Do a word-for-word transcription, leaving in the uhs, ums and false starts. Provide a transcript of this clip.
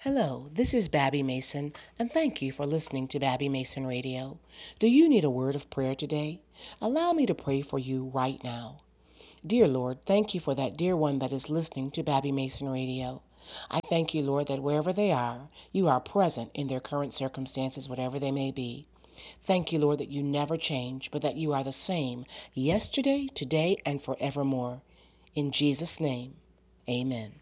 Hello, this is Babby Mason, and thank you for listening to Babby Mason Radio. Do you need a word of prayer today? Allow me to pray for you right now. Dear Lord, thank you for that dear one that is listening to Babby Mason Radio. I thank you, Lord, that wherever they are, you are present in their current circumstances, whatever they may be. Thank you, Lord, that you never change, but that you are the same yesterday, today, and forevermore. In Jesus' name, amen.